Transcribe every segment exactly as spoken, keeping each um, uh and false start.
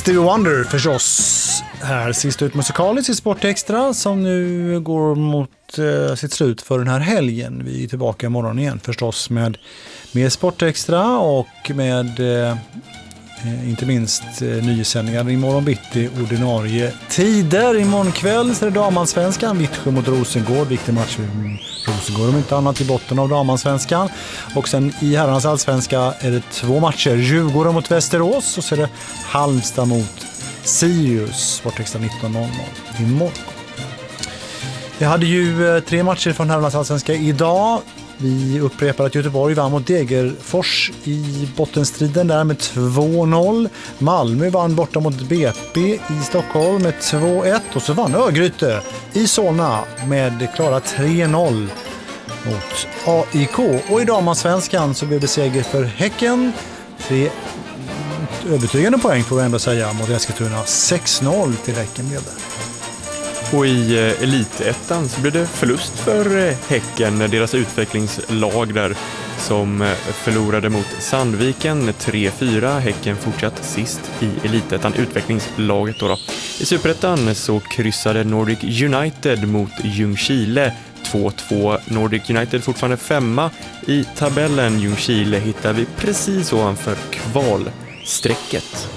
Stevie Wonder förstås. Här sist ut musikaliskt i Sport Extra som nu går mot eh, sitt slut för den här helgen. Vi är tillbaka imorgon igen förstås med, med Sport Extra och med eh, inte minst eh, nysändningar imorgon bitti ordinarie tider. Imorgon kväll så är det damansvenskan, Vittsjö mot Rosengård, viktig match för Rosengård om inte annat i botten av damansvenskan. Och sen i herrarnas allsvenska är det två matcher, Djurgården mot Västerås och så är det Halmstad mot Sirius, Sportextra nitton noll noll imorgon. Vi hade ju tre matcher från herrarnas allsvenska idag. Vi upprepar att Göteborg vann mot Degerfors i bottenstriden där med två noll. Malmö vann borta mot B P i Stockholm med två ett. Och så vann Örgryte i Solna med klara tre noll mot A I K. Och i damansvenskan så blev det seger för Häcken. Tre övertygande poäng får vi ändå säga mot Eskilstuna. sex noll till Häcken blev det. Och i elitettan så blev det förlust för Häcken, deras utvecklingslag där som förlorade mot Sandviken tre fyra. Häcken fortsatt sist i elitettan, utvecklingslaget då, då. I Superettan så kryssade Nordic United mot Ljungskile två två. Nordic United fortfarande femma i tabellen. Ljungskile hittar vi precis ovanför kvalstrecket.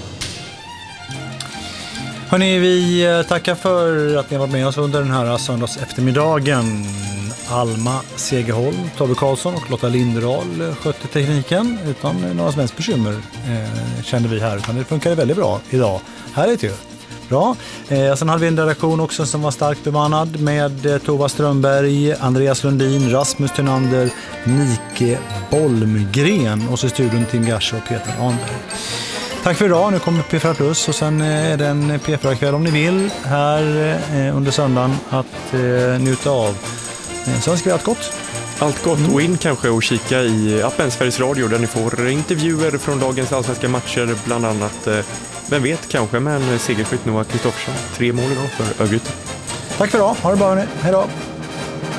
Hörrni, vi tackar för att ni har varit med oss under den här söndags eftermiddagen. Alma Segerholm, Tobbe Karlsson och Lotta Linderal skötte tekniken utan några som helst bekymmer eh, kände vi här. Utan det funkade väldigt bra idag. Härligt ju. Bra. Eh, sen hade vi en redaktion också som var starkt bemannad med eh, Tova Strömberg, Andreas Lundin, Rasmus Tynander, Nike Bolmgren och så i studion Tim Garsche och Peter Anberg. Tack för idag. Nu kommer P fyra Plus och sen är det en P fyra-kväll om ni vill här under söndagen att njuta av. Så önskar vi allt gott. Allt gott och in kanske och kika i appen Sveriges Radio där ni får intervjuer från dagens allsvenska matcher bland annat. Vem vet kanske, men segerskytt Noah Kristoffersson. Tre mål idag för Örgryte. Tack för idag. Ha det bra. Hej då.